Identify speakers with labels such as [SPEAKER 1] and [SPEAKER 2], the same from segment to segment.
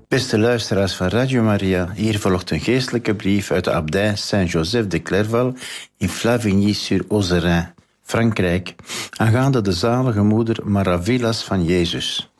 [SPEAKER 1] Beste luisteraars van Radio Maria, hier volgt een geestelijke brief uit de abdij Saint-Joseph de Clairval in Flavigny-sur-Ozerain, Frankrijk, aangaande de zalige moeder Maravillas van Jezus.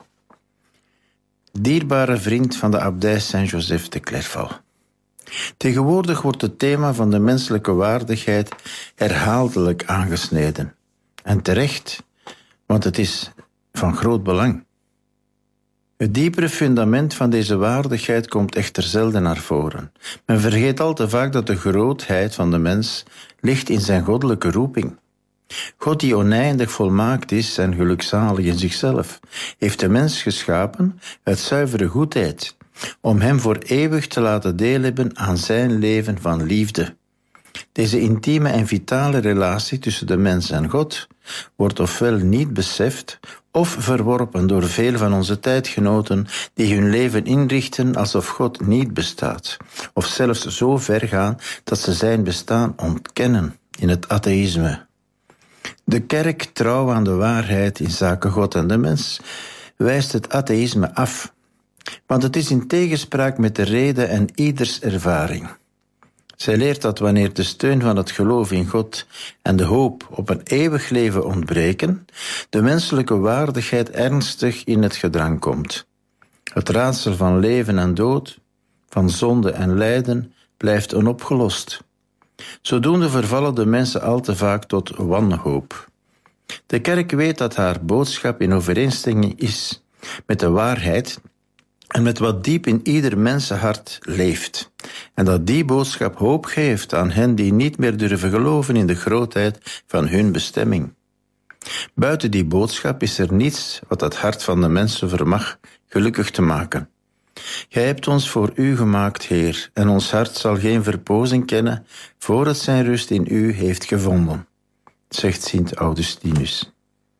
[SPEAKER 1] Dierbare vriend van de abdij Saint-Joseph de Clairval. Tegenwoordig wordt het thema van de menselijke waardigheid herhaaldelijk aangesneden. En terecht, want het is van groot belang. Het diepere fundament van deze waardigheid komt echter zelden naar voren. Men vergeet al te vaak dat de grootheid van de mens ligt in zijn goddelijke roeping. God, die oneindig volmaakt is en gelukzalig in zichzelf, heeft de mens geschapen uit zuivere goedheid, om hem voor eeuwig te laten deel hebben aan zijn leven van liefde. Deze intieme en vitale relatie tussen de mens en God wordt ofwel niet beseft of verworpen door veel van onze tijdgenoten die hun leven inrichten alsof God niet bestaat, of zelfs zo ver gaan dat ze zijn bestaan ontkennen in het atheïsme. De kerk, trouw aan de waarheid in zaken God en de mens, wijst het atheïsme af, want het is in tegenspraak met de reden en ieders ervaring. Zij leert dat wanneer de steun van het geloof in God en de hoop op een eeuwig leven ontbreken, de menselijke waardigheid ernstig in het gedrang komt. Het raadsel van leven en dood, van zonde en lijden, blijft onopgelost. Zodoende vervallen de mensen al te vaak tot wanhoop. De kerk weet dat haar boodschap in overeenstemming is met de waarheid en met wat diep in ieder mensenhart leeft. En dat die boodschap hoop geeft aan hen die niet meer durven geloven in de grootheid van hun bestemming. Buiten die boodschap is er niets wat het hart van de mensen vermag gelukkig te maken. Gij hebt ons voor u gemaakt, Heer, en ons hart zal geen verpozing kennen voor het zijn rust in u heeft gevonden, zegt Sint Augustinus.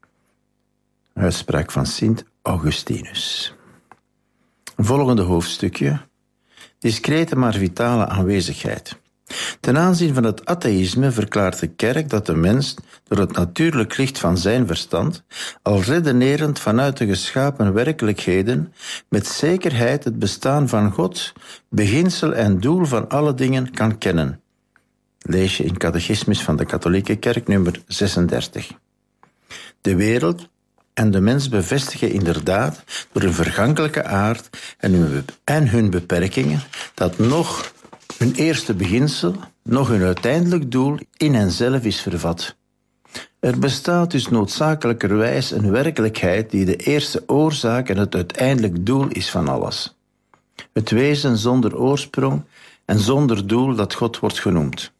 [SPEAKER 1] Uitspraak van Sint Augustinus. Volgende hoofdstukje. Discrete maar vitale aanwezigheid. Ten aanzien van het atheïsme verklaart de kerk dat de mens door het natuurlijk licht van zijn verstand al redenerend vanuit de geschapen werkelijkheden met zekerheid het bestaan van God, beginsel en doel van alle dingen kan kennen. Lees je in Catechismus van de Katholieke Kerk nummer 36. De wereld en de mens bevestigen inderdaad door hun vergankelijke aard en hun beperkingen dat nog hun eerste beginsel, nog hun uiteindelijk doel in henzelf is vervat. Er bestaat dus noodzakelijkerwijs een werkelijkheid die de eerste oorzaak en het uiteindelijk doel is van alles. Het wezen zonder oorsprong en zonder doel dat God wordt genoemd.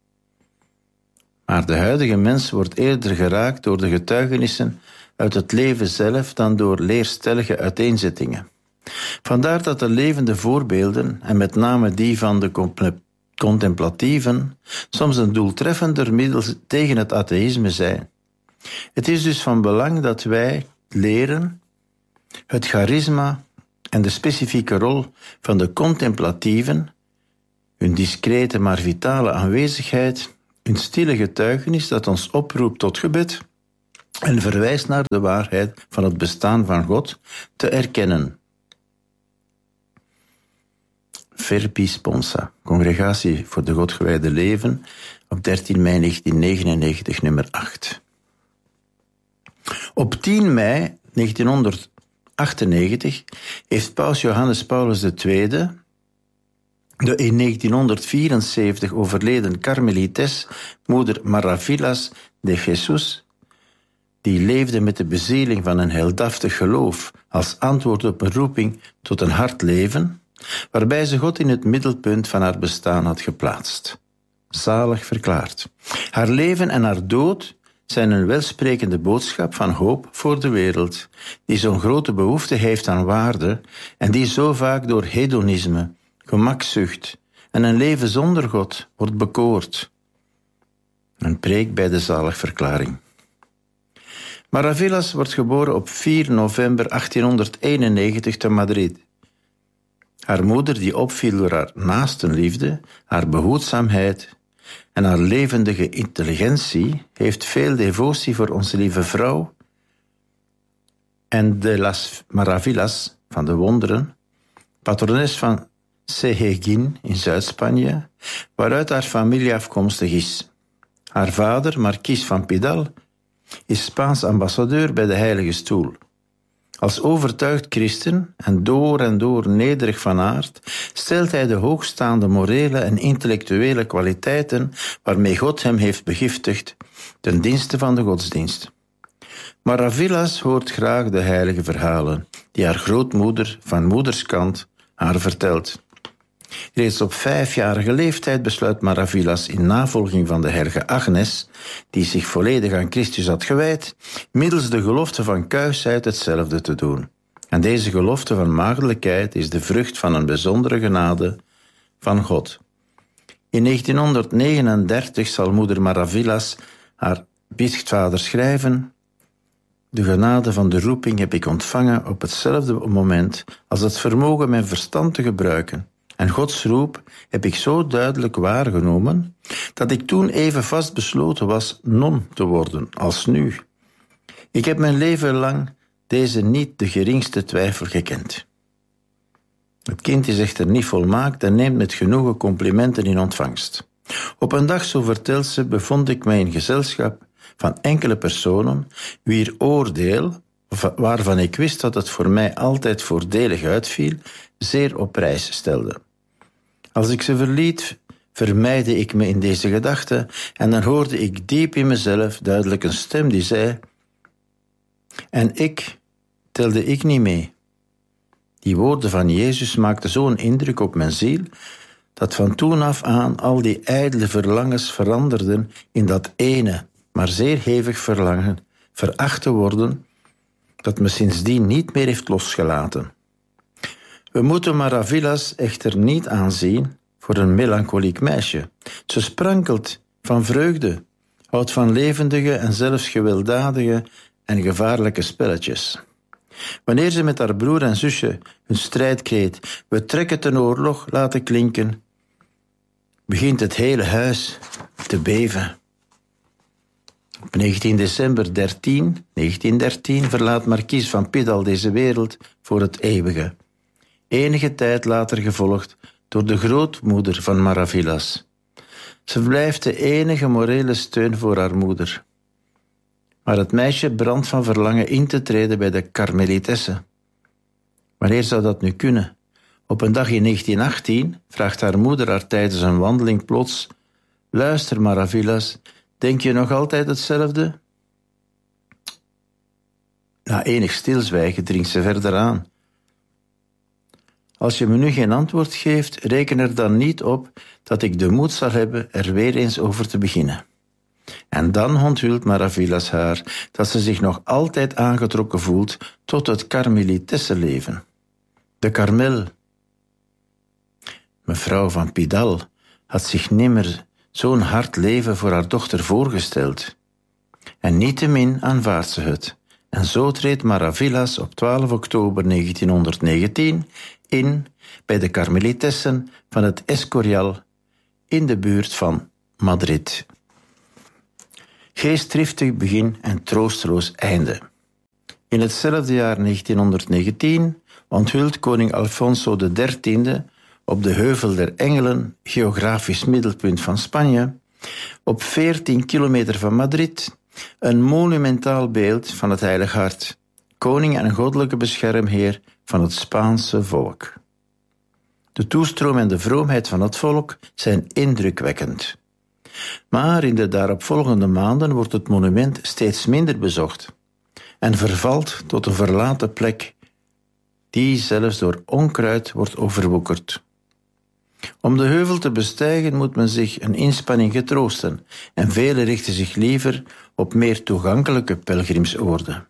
[SPEAKER 1] Maar de huidige mens wordt eerder geraakt door de getuigenissen uit het leven zelf dan door leerstellige uiteenzettingen. Vandaar dat de levende voorbeelden, en met name die van de contemplatieven, soms een doeltreffender middel tegen het atheïsme zijn. Het is dus van belang dat wij leren het charisma en de specifieke rol van de contemplatieven, hun discrete maar vitale aanwezigheid, hun stille getuigenis dat ons oproept tot gebed en verwijst naar de waarheid van het bestaan van God, te erkennen. Verbi Sponsa, Congregatie voor de Godgewijde Leven, op 13 mei 1999, nummer 8. Op 10 mei 1998 heeft paus Johannes Paulus II de in 1974 overleden karmelites, moeder Maravillas de Jesus, die leefde met de bezieling van een heldhaftig geloof als antwoord op een roeping tot een hard leven, waarbij ze God in het middelpunt van haar bestaan had geplaatst. Zalig verklaard. Haar leven en haar dood zijn een welsprekende boodschap van hoop voor de wereld, die zo'n grote behoefte heeft aan waarde en die zo vaak door hedonisme, gemakzucht en een leven zonder God wordt bekoord. Een preek bij de zaligverklaring. Maravillas wordt geboren op 4 november 1891 te Madrid. Haar moeder, die opviel door haar naastenliefde, haar behoedzaamheid en haar levendige intelligentie, heeft veel devotie voor onze lieve vrouw en de las Maravillas van de wonderen, patrones van Cegeguin in Zuid-Spanje, waaruit haar familie afkomstig is. Haar vader, Marquis van Pidal, is Spaans ambassadeur bij de Heilige Stoel. Als overtuigd christen en door nederig van aard, stelt hij de hoogstaande morele en intellectuele kwaliteiten waarmee God hem heeft begiftigd ten dienste van de godsdienst. Maravillas hoort graag de heilige verhalen die haar grootmoeder van moederskant haar vertelt. Reeds op 5-jarige leeftijd besluit Maravillas in navolging van de heilige Agnes, die zich volledig aan Christus had gewijd, middels de gelofte van kuisheid hetzelfde te doen. En deze gelofte van maagdelijkheid is de vrucht van een bijzondere genade van God. In 1939 zal moeder Maravillas haar biechtvader schrijven: de genade van de roeping heb ik ontvangen op hetzelfde moment als het vermogen mijn verstand te gebruiken. En Gods roep heb ik zo duidelijk waargenomen dat ik toen even vastbesloten was non te worden als nu. Ik heb mijn leven lang deze niet de geringste twijfel gekend. Het kind is echter niet volmaakt en neemt met genoegen complimenten in ontvangst. Op een dag, zo vertelt ze, bevond ik mij in gezelschap van enkele personen wier oordeel, waarvan ik wist dat het voor mij altijd voordelig uitviel, zeer op prijs stelde. Als ik ze verliet, vermeidde ik me in deze gedachten en dan hoorde ik diep in mezelf duidelijk een stem die zei: en ik, telde ik niet mee. Die woorden van Jezus maakten zo'n indruk op mijn ziel, dat van toen af aan al die ijdele verlangens veranderden in dat ene, maar zeer hevig verlangen, veracht te worden, dat me sindsdien niet meer heeft losgelaten. We moeten Maravillas echter niet aanzien voor een melancholiek meisje. Ze sprankelt van vreugde, houdt van levendige en zelfs gewelddadige en gevaarlijke spelletjes. Wanneer ze met haar broer en zusje hun strijdkreet "we trekken ten oorlog" laten klinken, begint het hele huis te beven. Op 19 december 1913 verlaat Marquis van Pidal deze wereld voor het eeuwige. Enige tijd later gevolgd door de grootmoeder van Maravillas. Ze blijft de enige morele steun voor haar moeder. Maar het meisje brandt van verlangen in te treden bij de Karmelitessen. Wanneer zou dat nu kunnen? Op een dag in 1918 vraagt haar moeder haar tijdens een wandeling plots: luister, Maravillas, denk je nog altijd hetzelfde? Na enig stilzwijgen dringt ze verder aan: als je me nu geen antwoord geeft, reken er dan niet op dat ik de moed zal hebben er weer eens over te beginnen. En dan onthult Maravillas haar dat ze zich nog altijd aangetrokken voelt tot het Karmelitessenleven. De Karmel. Mevrouw van Pidal had zich nimmer zo'n hard leven voor haar dochter voorgesteld. En niettemin aanvaardt ze het. En zo treedt Maravillas op 12 oktober 1919 in bij de Karmelitessen van het Escorial in de buurt van Madrid. Geestdriftig begin en troosteloos einde. In hetzelfde jaar 1919 onthult koning Alfonso XIII op de Heuvel der Engelen, geografisch middelpunt van Spanje, op 14 kilometer van Madrid, een monumentaal beeld van het Heilig Hart, koning en goddelijke beschermheer van het Spaanse volk. De toestroom en de vroomheid van het volk zijn indrukwekkend. Maar in de daaropvolgende maanden wordt het monument steeds minder bezocht en vervalt tot een verlaten plek die zelfs door onkruid wordt overwoekerd. Om de heuvel te bestijgen moet men zich een inspanning getroosten en velen richten zich liever op meer toegankelijke pelgrimsoorden.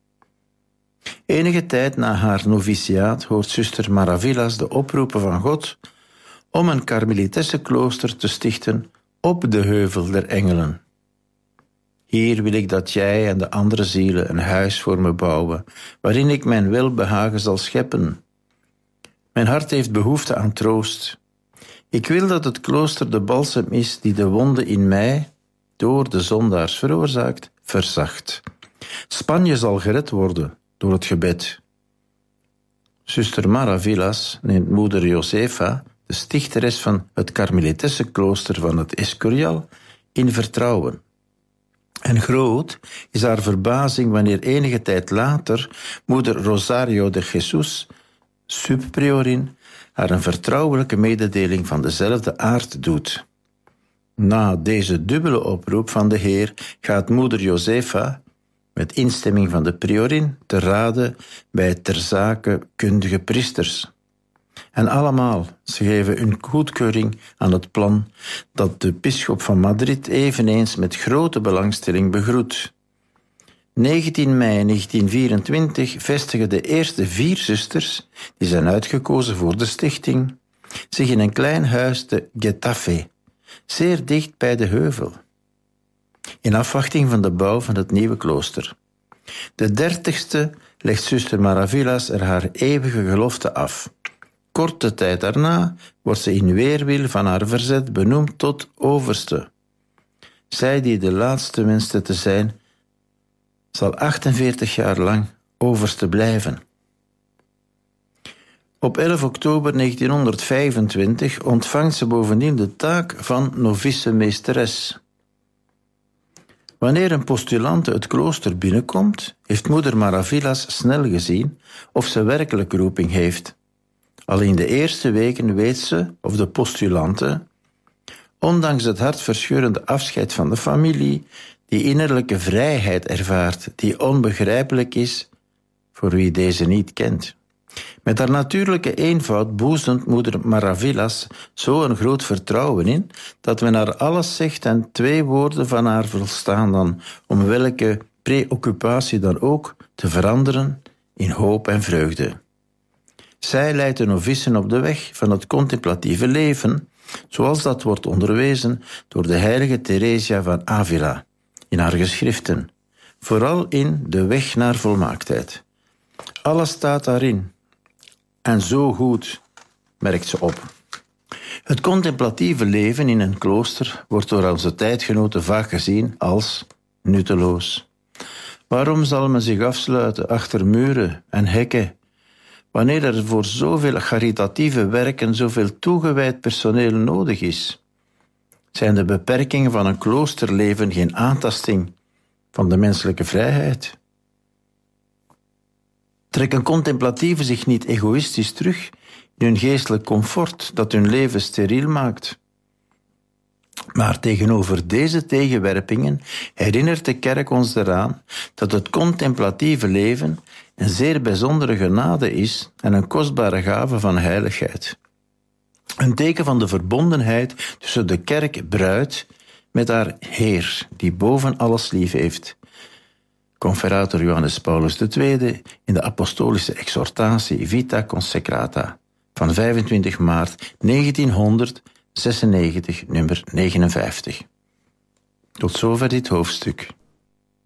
[SPEAKER 1] Enige tijd na haar noviciaat hoort zuster Maravillas de oproepen van God om een Karmelitessenklooster te stichten op de Heuvel der Engelen. Hier wil ik dat jij en de andere zielen een huis voor me bouwen, waarin ik mijn welbehagen zal scheppen. Mijn hart heeft behoefte aan troost. Ik wil dat het klooster de balsem is die de wonde in mij, door de zondaars veroorzaakt, verzacht. Spanje zal gered worden door het gebed. Zuster Maravillas neemt moeder Josefa, de stichteres van het Karmelitessenklooster van het Escorial, in vertrouwen. En groot is haar verbazing wanneer enige tijd later moeder Rosario de Jesus, subpriorin, haar een vertrouwelijke mededeling van dezelfde aard doet. Na deze dubbele oproep van de Heer gaat moeder Josefa, met instemming van de priorin, te raden bij ter zake kundige priesters. En allemaal, ze geven hun goedkeuring aan het plan dat de bisschop van Madrid eveneens met grote belangstelling begroet. 19 mei 1924 vestigen de eerste 4 zusters, die zijn uitgekozen voor de stichting, zich in een klein huis te Getafe, zeer dicht bij de heuvel, in afwachting van de bouw van het nieuwe klooster. De 30ste legt zuster Maravillas er haar eeuwige gelofte af. Korte tijd daarna wordt ze in weerwil van haar verzet benoemd tot overste. Zij die de laatste wenste te zijn, zal 48 jaar lang overste blijven. Op 11 oktober 1925 ontvangt ze bovendien de taak van novice-meesteres. Wanneer een postulante het klooster binnenkomt, heeft moeder Maravillas snel gezien of ze werkelijk roeping heeft. Al in de eerste weken weet ze of de postulante, ondanks het hartverscheurende afscheid van de familie, die innerlijke vrijheid ervaart, die onbegrijpelijk is voor wie deze niet kent. Met haar natuurlijke eenvoud boezemt moeder Maravillas zo een groot vertrouwen in, dat men haar alles zegt en 2 woorden van haar volstaan dan, om welke preoccupatie dan ook te veranderen in hoop en vreugde. Zij leidt de novicen op de weg van het contemplatieve leven, zoals dat wordt onderwezen door de heilige Theresia van Avila in haar geschriften, vooral in De Weg naar Volmaaktheid. Alles staat daarin. En zo goed, merkt ze op. Het contemplatieve leven in een klooster wordt door onze tijdgenoten vaak gezien als nutteloos. Waarom zal men zich afsluiten achter muren en hekken, wanneer er voor zoveel caritatieve werken zoveel toegewijd personeel nodig is? Zijn de beperkingen van een kloosterleven geen aantasting van de menselijke vrijheid? Trekken contemplatieven zich niet egoïstisch terug in hun geestelijk comfort dat hun leven steriel maakt? Maar tegenover deze tegenwerpingen herinnert de kerk ons eraan dat het contemplatieve leven een zeer bijzondere genade is en een kostbare gave van heiligheid. Een teken van de verbondenheid tussen de kerk-bruid met haar Heer, die boven alles lief heeft. Conferator Johannes Paulus II in de apostolische exhortatie Vita Consecrata van 25 maart 1996, nummer 59. Tot zover dit hoofdstuk.